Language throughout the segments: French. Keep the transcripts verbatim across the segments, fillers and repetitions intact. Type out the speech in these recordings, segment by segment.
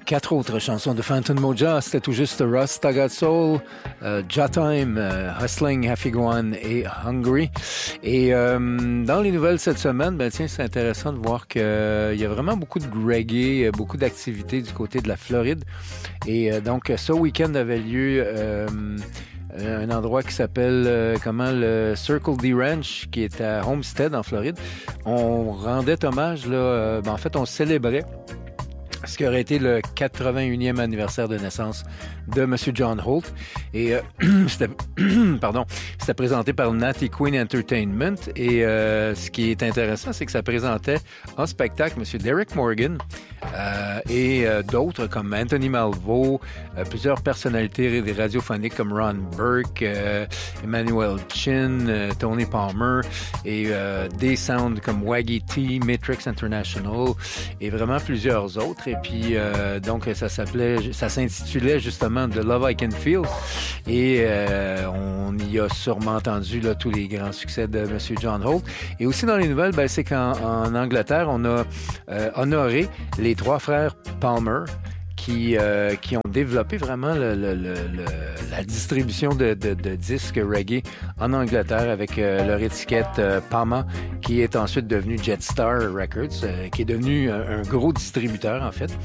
quatre autres chansons de Phantom Moja. C'était tout juste Rust, I Got Soul, euh, Ja Time, euh, Hustling, Happy Gwan et Hungry. Et euh, dans les nouvelles cette semaine, ben tiens, c'est intéressant de voir qu'il euh, y a vraiment beaucoup de reggae, beaucoup d'activités du côté de la Floride. Et euh, donc, ce week-end avait lieu... Euh, un endroit qui s'appelle euh, comment le Circle D Ranch, qui est à Homestead en Floride. On rendait hommage là, euh, ben, en fait on célébrait ce qui aurait été le quatre-vingt-unième anniversaire de naissance de M. John Holt. Et euh, c'était, pardon, c'était présenté par Natty Queen Entertainment. Et euh, ce qui est intéressant, c'est que ça présentait en spectacle M. Derek Morgan euh, et euh, d'autres comme Anthony Malvo, euh, plusieurs personnalités radiophoniques comme Ron Burke, euh, Emmanuel Chin, euh, Tony Palmer et euh, des sounds comme Waggy T, Matrix International et vraiment plusieurs autres. Et puis, euh, donc, ça s'appelait, ça s'intitulait justement The Love I Can Feel. Et euh, on y a sûrement entendu là, tous les grands succès de M. John Holt. Et aussi dans les nouvelles, ben, c'est qu'en en Angleterre, on a euh, honoré les trois frères Palmer qui, euh, qui ont développé vraiment le, le, le, le, la distribution de, de, de disques reggae en Angleterre avec euh, leur étiquette euh, Pama, qui est ensuite devenue Jetstar Records, euh, qui est devenu un, un gros distributeur en fait.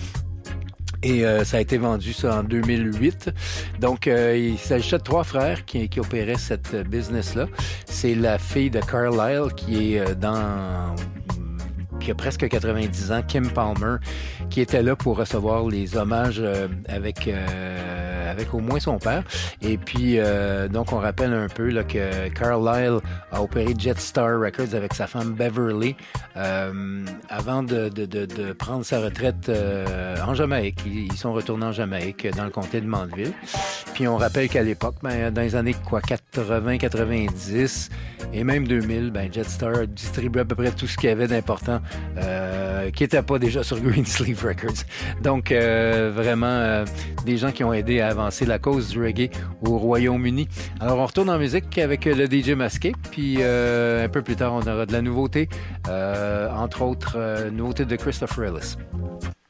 Et euh, ça a été vendu ça en deux mille huit. Donc, euh, il s'agissait de trois frères qui, qui opéraient cette business-là. C'est la fille de Carlisle qui est euh, dans... qui a presque quatre-vingt-dix ans, Kim Palmer, qui était là pour recevoir les hommages euh, avec euh, avec au moins son père. Et puis, euh, donc, on rappelle un peu là, que Carlisle a opéré Jetstar Records avec sa femme Beverly euh, avant de, de, de, de prendre sa retraite euh, en Jamaïque. Ils, ils sont retournés en Jamaïque, dans le comté de Mandeville. Puis, on rappelle qu'à l'époque, ben, dans les années quoi, quatre-vingts quatre-vingt-dix et même deux mille, ben, Jetstar distribuait à peu près tout ce qu'il y avait d'important Euh, qui n'était pas déjà sur Greensleeve Records. Donc, euh, vraiment, euh, des gens qui ont aidé à avancer la cause du reggae au Royaume-Uni. Alors, on retourne en musique avec le D J Masqué, puis euh, un peu plus tard, on aura de la nouveauté, euh, entre autres, euh, nouveauté de Christopher Ellis.